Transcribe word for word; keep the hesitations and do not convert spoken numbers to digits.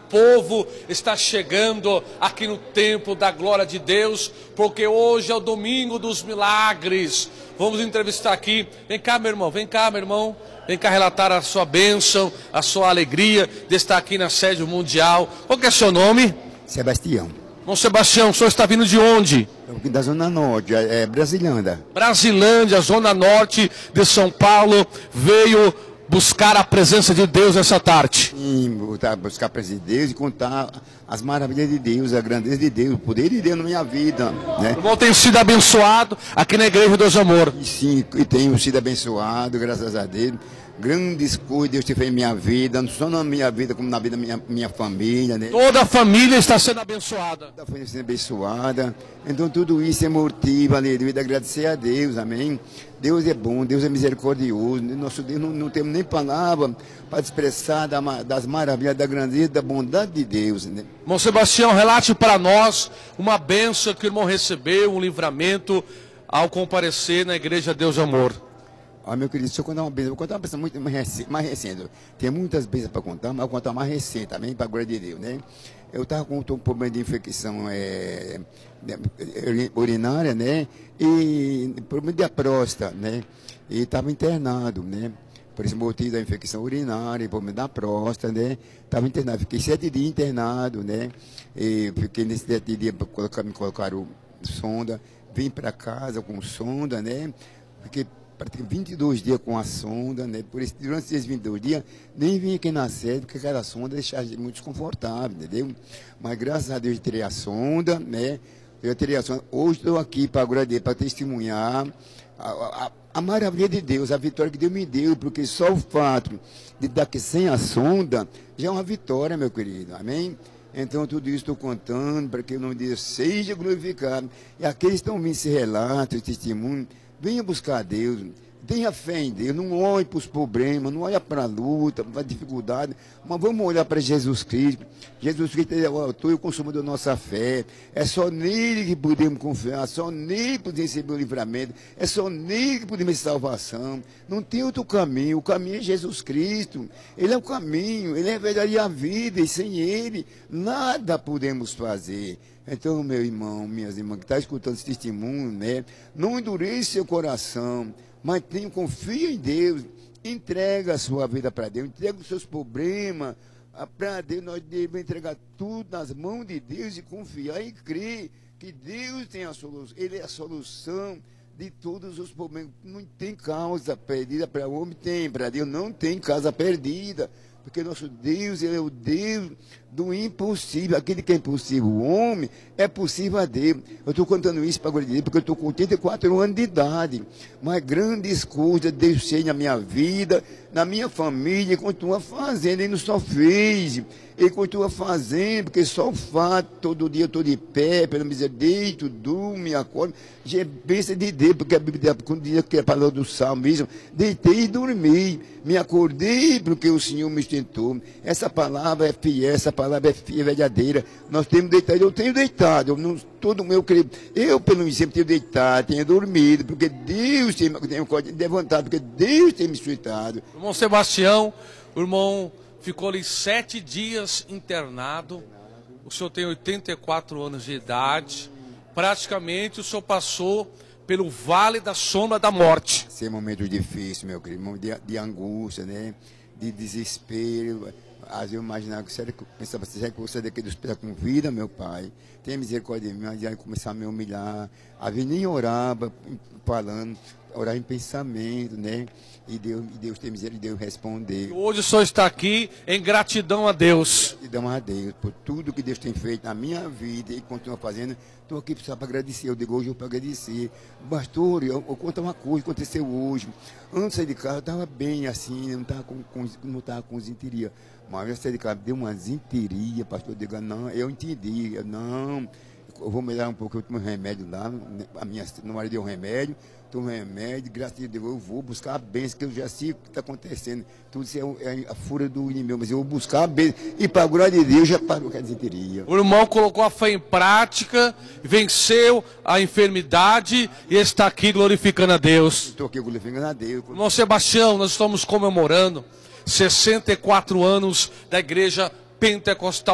povo está chegando aqui no templo da glória de Deus, porque hoje é o domingo dos milagres. Vamos entrevistar aqui, vem cá meu irmão, vem cá meu irmão, vem cá relatar a sua bênção, a sua alegria de estar aqui na sede mundial. Qual que é seu nome? Sebastião. Bom, Sebastião, o senhor está vindo de onde? Da Zona Norte, é Brasilândia. Brasilândia, Zona Norte de São Paulo, veio buscar a presença de Deus essa tarde. Sim, buscar a presença de Deus e contar as maravilhas de Deus, a grandeza de Deus, o poder de Deus na minha vida. Né? O irmão tem sido abençoado aqui na Igreja Deus Amor. E sim, e tenho sido abençoado, graças a Deus. Grandes coisas Deus tem feito em minha vida, não só na minha vida, como na vida da minha, minha família. Né? Toda a família está sendo abençoada. Toda a família sendo abençoada. Então tudo isso é motivo, aleluia, de agradecer a Deus, amém? Deus é bom, Deus é misericordioso. Nosso Deus, não, não temos nem palavra para expressar das maravilhas, da grandeza, da bondade de Deus. Né? Irmão Sebastião, relate para nós uma bênção que o irmão recebeu, um livramento ao comparecer na Igreja Deus Amor. Ah, meu querido, deixa eu contar uma bênção. Vou contar uma bênção muito mais recente, mais recente. Tem muitas bênçãos para contar, mas vou contar uma recente também, para a glória de Deus, né? Eu estava com um problema de infecção é, urinária, né? E problema de próstata, né? E estava internado, né? Por esse motivo da infecção urinária, problema da próstata, né? Estava internado. Fiquei sete dias internado, né? E fiquei nesses sete dias, me colocaram sonda. Vim para casa com sonda, né? Fiquei vinte e dois dias com a sonda, né? Por isso, durante esses vinte e dois dias, nem vim aqui na sede, porque aquela sonda deixava a gente muito desconfortável, entendeu? Mas graças a Deus eu tirei a sonda, né? Eu tirei a sonda. Hoje estou aqui para agradecer, para testemunhar a, a, a maravilha de Deus, a vitória que Deus me deu, porque só o fato de estar aqui sem a sonda já é uma vitória, meu querido, amém? Então, tudo isso estou contando para que o nome de Deus seja glorificado. E aqueles que estão ouvindo esse relato, esse testemunho, venha buscar a Deus, tenha fé em Deus, não olhe para os problemas, não olhe para a luta, para a dificuldade, mas vamos olhar para Jesus Cristo. Jesus Cristo é o autor e o consumador da nossa fé. É só nele que podemos confiar, só nele que podemos receber o livramento, é só nele que podemos ter salvação. Não tem outro caminho, o caminho é Jesus Cristo. Ele é o caminho, ele é a verdade e a vida, e sem ele nada podemos fazer. Então, meu irmão, minhas irmãs, que estão escutando esse testemunho, né? Não endureça seu coração, mas tenha, confia em Deus, entrega a sua vida para Deus, entrega os seus problemas para Deus. Nós devemos entregar tudo nas mãos de Deus e confiar e crer que Deus tem a solução, Ele é a solução de todos os problemas. Não tem causa perdida para o homem, tem, para Deus não tem causa perdida. Porque nosso Deus, Ele é o Deus do impossível. Aquele que é impossível, o homem, é possível a Deus. Eu estou contando isso para agora, porque eu estou com oitenta e quatro anos de idade. Mas grandes coisas Deus fez na minha vida, na minha família, e continua fazendo. Ele não só fez, Ele continua fazendo, porque só o fato, todo dia eu estou de pé, pela miséria, deito, durmo, me acordo, já é bênção de Deus, porque a Bíblia, quando diz que é a palavra do Salmo mesmo, deitei e dormi, me acordei porque o Senhor me sustentou. Essa palavra é fiel, essa palavra é fiel, verdadeira. Nós temos deitado, eu tenho deitado, eu não, todo o meu creio, eu pelo menos sempre tenho deitado, tenho dormido, porque Deus tem me levantado, porque Deus tem me sustentado. Irmão Sebastião, o irmão ficou ali sete dias internado, o senhor tem oitenta e quatro anos de idade, praticamente o senhor passou pelo vale da sombra da morte. Esse é um momento difícil, meu querido, de, de angústia, né? De desespero. Às vezes eu imaginava que será que eu pensava, será que você daqui do hospital com vida, meu pai? Tenha misericórdia de mim, mas aí começar a me humilhar. Às vezes nem orava, falando, orar em pensamento, né? E Deus, e Deus tem misericórdia, Deus responder. Hoje o senhor está aqui em gratidão a Deus. Gratidão a Deus por tudo que Deus tem feito na minha vida e continua fazendo. Estou aqui só para agradecer. Eu digo hoje eu para agradecer. Pastor, eu, eu conto uma coisa que aconteceu hoje. Antes de sair de casa, eu estava bem assim, não estava com, com, não estava com zinteria. Mas eu saí de casa, deu uma zinteria, pastor. Eu digo, não, eu entendi. Eu, não, eu vou melhorar um pouco, eu tomo um remédio lá. A minha namorada deu um remédio. Tomo remédio, graças a Deus, eu vou buscar a bênção, que eu já sei o que está acontecendo. Tudo isso é a fúria do inimigo, mas eu vou buscar a bênção. E para a glória de Deus, já parou com a desinteria. O irmão colocou a fé em prática, venceu a enfermidade e está aqui glorificando a Deus. Estou aqui glorificando a Deus. Irmão Sebastião, nós estamos comemorando sessenta e quatro anos da Igreja Pentecostal